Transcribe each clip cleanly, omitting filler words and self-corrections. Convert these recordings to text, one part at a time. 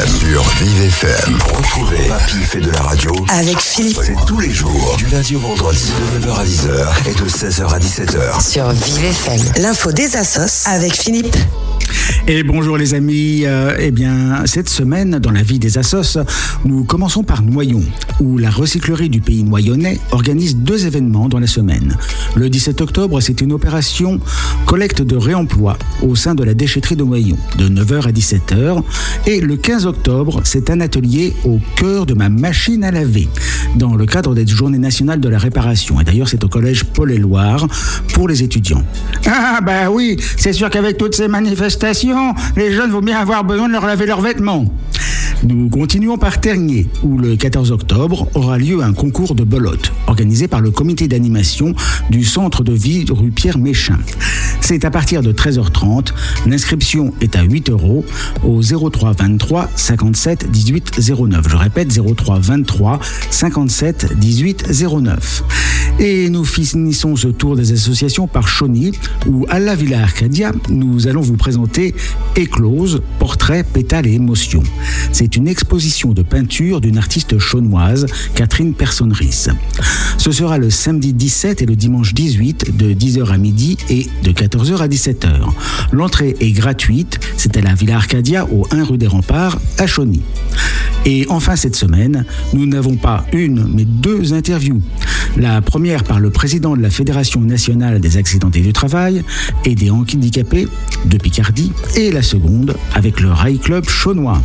FM sur Vive FM. Retrouvez Papy fait de la radio avec Philippe. C'est tous les jours, du lundi au vendredi, de 9h à 10h et de 16h à 17h. Sur Vive FM. L'info des assos avec Philippe. Et bonjour les amis, cette semaine dans la vie des assos, nous commençons par Noyon, où la recyclerie du pays noyonnais organise 2 événements dans la semaine. Le 17 octobre, c'est une opération collecte de réemploi au sein de la déchetterie de Noyon, de 9h à 17h. Et le 15 octobre, c'est un atelier au cœur de ma machine à laver, dans le cadre des Journées nationales de la réparation. Et d'ailleurs, c'est au collège Paul-et-Loire pour les étudiants. Ah bah oui, c'est sûr qu'avec toutes ces manifestations, les jeunes vont bien avoir besoin de leur laver leurs vêtements. Nous continuons par Tergnier, où le 14 octobre aura lieu un concours de belote, organisé par le comité d'animation du centre de vie rue Pierre Méchain. C'est à partir de 13h30. L'inscription est à 8 € au 03 23 57 18 09. Je répète, 03 23 57 18 09. Et nous finissons ce tour des associations par Chauny, où à la Villa Arcadia, nous allons vous présenter Éclose, portrait, pétales et émotions. C'est une exposition de peinture d'une artiste chaunoise, Catherine Persson-Ries. Ce sera le samedi 17 et le dimanche 18 de 10h à midi et de 14h à 17h. L'entrée est gratuite, c'est à la Villa Arcadia au 1 rue des Remparts à Chauny. Et enfin cette semaine, nous n'avons pas une mais 2 interviews. La première par le président de la Fédération nationale des accidentés du travail et des handicapés de Picardie et la seconde avec le Rail Club chaunois.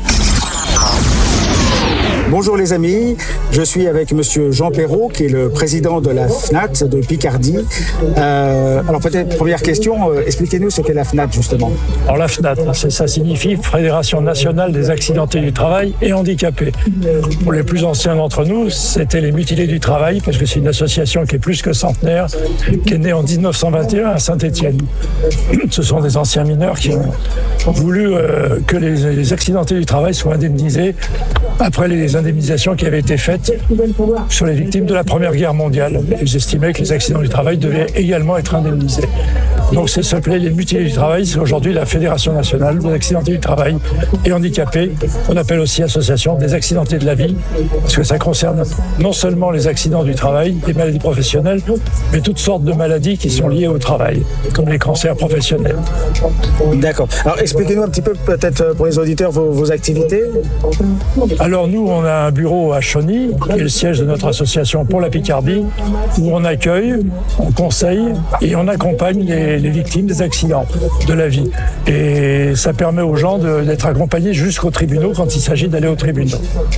Bonjour les amis, je suis avec monsieur Jean Perrault qui est le président de la FNAT de Picardie. Alors peut-être première question, expliquez-nous ce qu'est la FNAT justement. Alors la FNAT, ça signifie Fédération nationale des accidentés du travail et handicapés. Pour les plus anciens d'entre nous, c'était les mutilés du travail parce que c'est une association qui est plus que centenaire, qui est née en 1921 à Saint-Étienne. Ce sont des anciens mineurs qui ont voulu que les accidentés du travail soient indemnisés après les indemnisations qui avaient été faites sur les victimes de la Première Guerre mondiale. Ils estimaient que les accidents du travail devaient également être indemnisés. Donc ça s'appelait les mutilés du travail, c'est aujourd'hui la Fédération nationale des accidentés du travail et handicapés. On appelle aussi association des accidentés de la vie, parce que ça concerne non seulement les accidents du travail, les maladies professionnelles, mais toutes sortes de maladies qui sont liées au travail, comme les cancers professionnels. D'accord. Alors expliquez-nous un petit peu peut-être pour les auditeurs vos activités. Alors nous, on a un bureau à Chauny, qui est le siège de notre association pour la Picardie, où on accueille, on conseille et on accompagne les victimes des accidents de la vie. Et ça permet aux gens d'être accompagnés jusqu'aux tribunaux quand il s'agit d'aller aux tribunaux.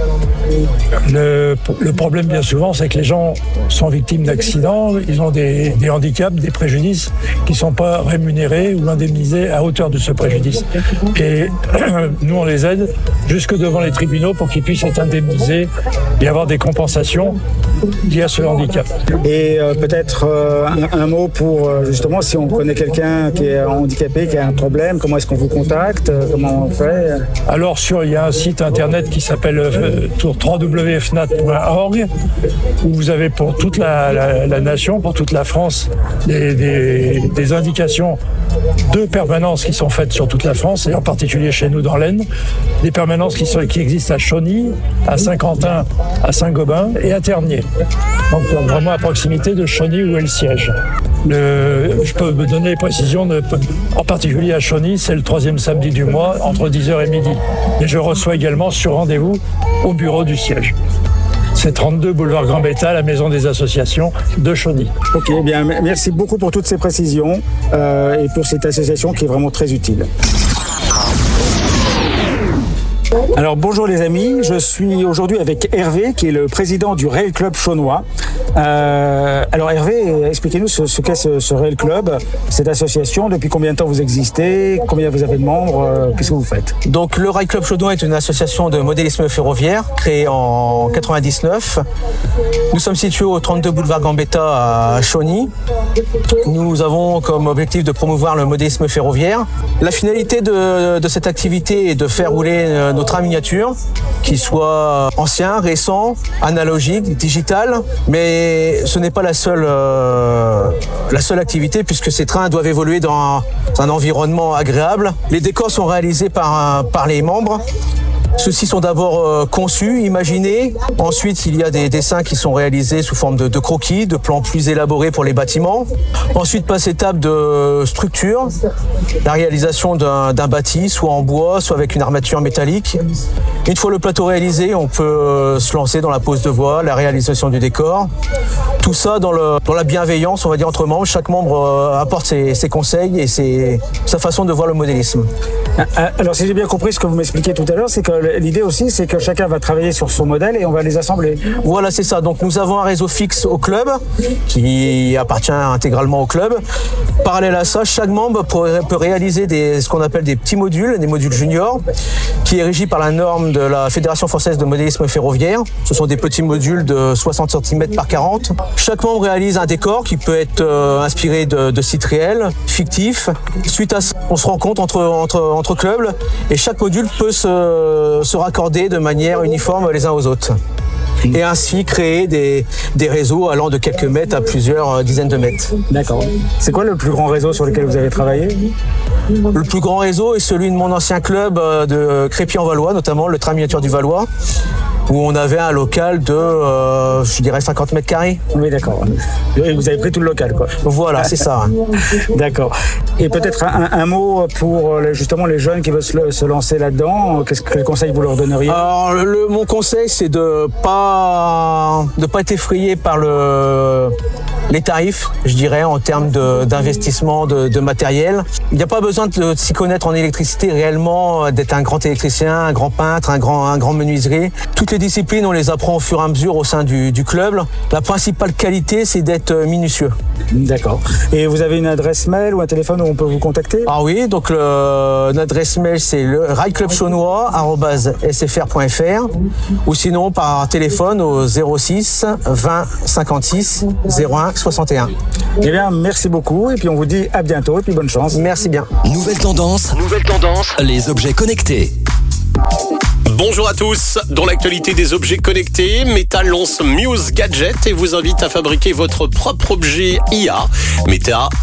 Le problème bien souvent, c'est que les gens sont victimes d'accidents, ils ont des handicaps, des préjudices qui ne sont pas rémunérés ou indemnisés à hauteur de ce préjudice. Et nous, on les aide jusque devant les tribunaux pour qu'ils puissent être indemnisés et avoir des compensations liées à ce handicap. Et peut-être un mot pour justement si on connaît quelqu'un qui est handicapé, qui a un problème, comment est-ce qu'on vous contacte, comment on fait? Alors il y a un site internet qui s'appelle www.fnat.org où vous avez pour toute la nation, pour toute la France, des indications de permanences qui sont faites sur toute la France et en particulier chez nous dans l'Aisne, des permanences qui existent à Chauny, à Saint-Quentin, à Saint-Gobain et à Tergnier. Donc vraiment à proximité de Chauny où est le siège. Je peux me donner les précisions, en particulier à Chauny, c'est le 3e samedi du mois entre 10h et midi. Et je reçois également sur rendez-vous au bureau du siège. C'est 32 boulevard Gambetta, la maison des associations de Chauny. Ok, bien, merci beaucoup pour toutes ces précisions et pour cette association qui est vraiment très utile. Alors bonjour les amis, je suis aujourd'hui avec Hervé qui est le président du Rail Club chaunois. Alors Hervé, expliquez-nous ce qu'est ce Rail Club, cette association, depuis combien de temps vous existez, combien vous avez de membres, qu'est-ce que vous faites? Donc le Rail Club chaunois est une association de modélisme ferroviaire créée en 99. Nous sommes situés au 32 boulevard Gambetta à Chauny. Nous avons comme objectif de promouvoir le modélisme ferroviaire. La finalité de cette activité est de faire rouler nos trains miniatures, qu'ils soient anciens, récents, analogiques, digital, mais ce n'est pas la seule activité puisque ces trains doivent évoluer dans un environnement agréable. Les décors sont réalisés par les membres Ceux-ci sont d'abord conçus, imaginés. Ensuite, il y a des dessins qui sont réalisés sous forme de croquis, de plans plus élaborés pour les bâtiments. Ensuite, passe l'étape de structure, la réalisation d'un bâti, soit en bois, soit avec une armature métallique. Une fois le plateau réalisé, on peut se lancer dans la pose de voile, la réalisation du décor. Tout ça dans la bienveillance, on va dire, entre membres. Chaque membre apporte ses conseils et sa façon de voir le modélisme. Alors, si j'ai bien compris ce que vous m'expliquiez tout à l'heure, c'est que l'idée aussi, c'est que chacun va travailler sur son modèle et on va les assembler. Voilà, c'est ça. Donc, nous avons un réseau fixe au club qui appartient intégralement au club. Parallèle à ça, chaque membre peut réaliser ce qu'on appelle des petits modules, des modules juniors, qui est régi par la norme de la Fédération française de modélisme ferroviaire. Ce sont des petits modules de 60 cm par 40. Chaque membre réalise un décor qui peut être inspiré de sites réels, fictifs. Suite à ça, on se rencontre entre clubs et chaque module peut se raccorder de manière uniforme les uns aux autres. Et ainsi créer des réseaux allant de quelques mètres à plusieurs dizaines de mètres. D'accord. C'est quoi le plus grand réseau sur lequel vous avez travaillé ? Le plus grand réseau est celui de mon ancien club de Crépy-en-Valois, notamment le train miniature du Valois, où on avait un local de, je dirais, 50 mètres carrés. Oui, d'accord. Et vous avez pris tout le local, quoi. Voilà, c'est ça. D'accord. Et peut-être un mot pour justement les jeunes qui veulent se lancer là-dedans. Quel conseil vous leur donneriez ? Alors, mon conseil, c'est de pas être effrayé par les tarifs, je dirais, en termes d'investissement de matériel. Il n'y a pas besoin de s'y connaître en électricité réellement, d'être un grand électricien, un grand peintre, un grand menuisier. Toutes les disciplines, on les apprend au fur et à mesure au sein du club. La principale qualité, c'est d'être minutieux. D'accord. Et vous avez une adresse mail ou un téléphone où on peut vous contacter ? Ah oui, donc notre adresse mail, c'est le railclubchaunois@sfr.fr ou sinon par téléphone au 06 20 56 01 61. Eh bien, merci beaucoup et puis on vous dit à bientôt et puis bonne chance. Merci bien. Nouvelle tendance, les objets connectés. Bonjour à tous. Dans l'actualité des objets connectés, Meta lance Muse Gadget et vous invite à fabriquer votre propre objet IA. Meta